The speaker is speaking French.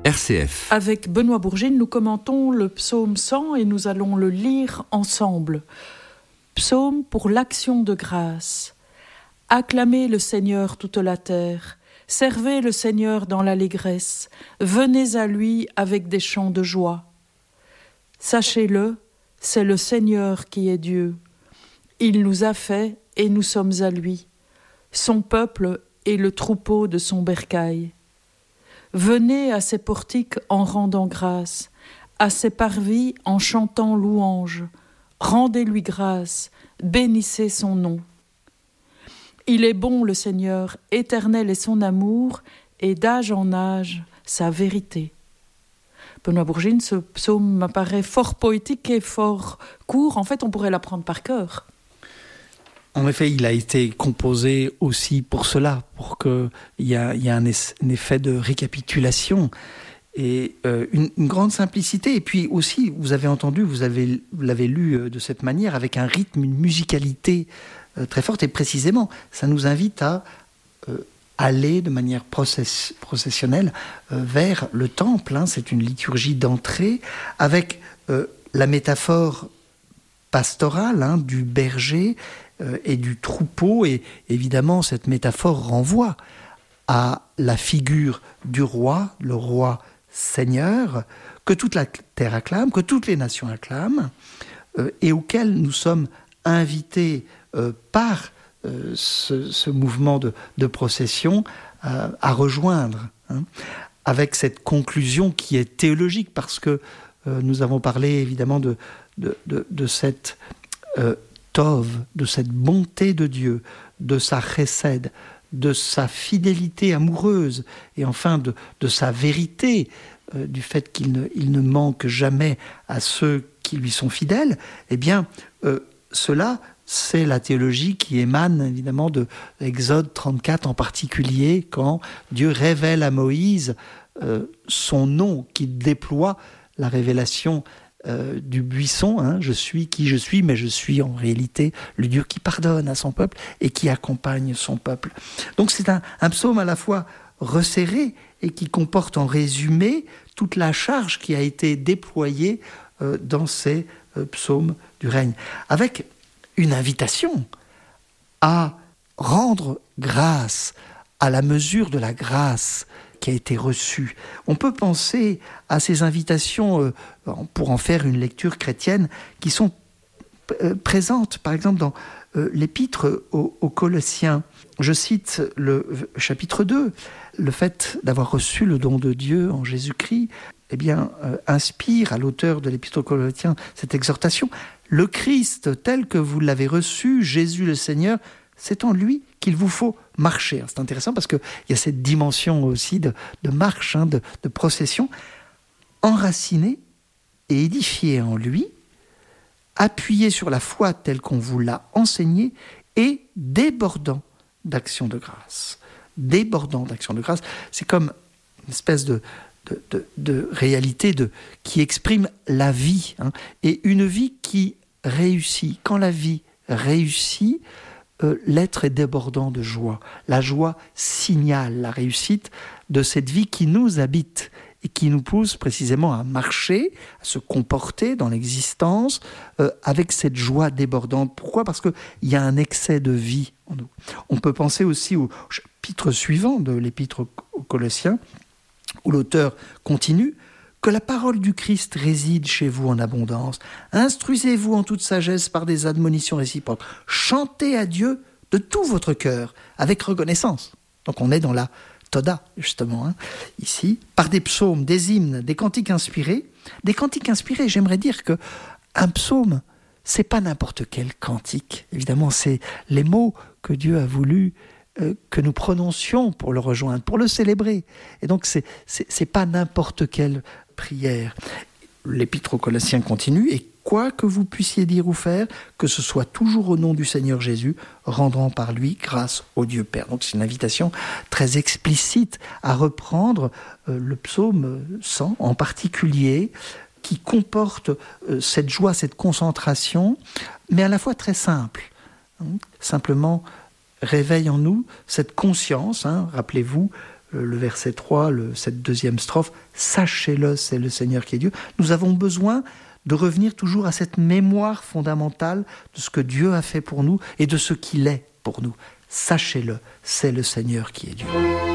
RCF. Avec Benoît Bourgine, nous commentons le psaume 100 et nous allons le lire ensemble. Psaume pour l'action de grâce. Acclamez le Seigneur toute la terre. Servez le Seigneur dans l'allégresse. Venez à lui avec des chants de joie. Sachez-le, c'est le Seigneur qui est Dieu. Il nous a fait et nous sommes à lui. Son peuple est le troupeau de son bercail. Venez à ses portiques en rendant grâce, à ses parvis en chantant louange. Rendez-lui grâce, bénissez son nom. Il est bon le Seigneur, éternel est son amour, et d'âge en âge sa vérité. Benoît Bourgine, ce psaume m'apparaît fort poétique et fort court. En fait, on pourrait l'apprendre par cœur. En effet, il a été composé aussi pour cela, pour qu'il y ait un effet de récapitulation et une grande simplicité. Et puis aussi, vous avez entendu, vous l'avez lu de cette manière, avec un rythme, une musicalité très forte. Et précisément, ça nous invite à aller de manière processionnelle vers le temple. C'est une liturgie d'entrée avec la métaphore pastorale du berger et du troupeau, et évidemment cette métaphore renvoie à la figure du roi, le roi Seigneur, que toute la terre acclame, que toutes les nations acclament, et auquel nous sommes invités par ce mouvement de procession à rejoindre, avec cette conclusion qui est théologique, parce que nous avons parlé évidemment de cette Tov, de cette bonté de Dieu, de sa chesed, de sa fidélité amoureuse, et enfin de sa vérité, du fait qu'il ne manque jamais à ceux qui lui sont fidèles. Eh bien, cela, c'est la théologie qui émane évidemment de Exode 34 en particulier, quand Dieu révèle à Moïse son nom, qui déploie la révélation du buisson, je suis qui je suis, mais je suis en réalité le Dieu qui pardonne à son peuple et qui accompagne son peuple. Donc c'est un psaume à la fois resserré et qui comporte en résumé toute la charge qui a été déployée dans ces psaumes du règne, avec une invitation à rendre grâce à la mesure de la grâce qui a été reçue. On peut penser à ces invitations, pour en faire une lecture chrétienne, qui sont présentes, par exemple, dans l'épître aux Colossiens. Je cite le chapitre 2. Le fait d'avoir reçu le don de Dieu en Jésus-Christ, inspire à l'auteur de l'épître aux Colossiens cette exhortation. Le Christ, tel que vous l'avez reçu, Jésus le Seigneur, c'est en lui qu'il vous faut marcher. C'est intéressant parce qu'il y a cette dimension aussi de marche, de procession, enracinée et édifiée en lui, appuyée sur la foi telle qu'on vous l'a enseignée et débordant d'actions de grâce. Débordant d'actions de grâce, c'est comme une espèce de réalité qui exprime la vie, et une vie qui réussit. Quand la vie réussit, l'être est débordant de joie. La joie signale la réussite de cette vie qui nous habite et qui nous pousse précisément à marcher, à se comporter dans l'existence avec cette joie débordante. Pourquoi ? Parce qu'il y a un excès de vie en nous. On peut penser aussi au chapitre suivant de l'épître aux Colossiens, où l'auteur continue: que la parole du Christ réside chez vous en abondance. Instruisez-vous en toute sagesse par des admonitions réciproques. Chantez à Dieu de tout votre cœur, avec reconnaissance. Donc on est dans la Toda, justement, ici, par des psaumes, des hymnes, des cantiques inspirés. Des cantiques inspirés, j'aimerais dire qu'un psaume, c'est pas n'importe quel cantique. Évidemment, c'est les mots que Dieu a voulu que nous prononcions pour le rejoindre, pour le célébrer. Et donc, c'est pas n'importe quelle prière. L'épître aux Colossiens continue: et quoi que vous puissiez dire ou faire, que ce soit toujours au nom du Seigneur Jésus, rendant par lui grâce au Dieu Père. Donc c'est une invitation très explicite à reprendre le psaume 100 en particulier, qui comporte cette joie, cette concentration, mais à la fois très simple. Simplement réveille en nous cette conscience, rappelez-vous, le verset 3, cette deuxième strophe, « Sachez-le, c'est le Seigneur qui est Dieu ». Nous avons besoin de revenir toujours à cette mémoire fondamentale de ce que Dieu a fait pour nous et de ce qu'il est pour nous. Sachez-le, c'est le Seigneur qui est Dieu.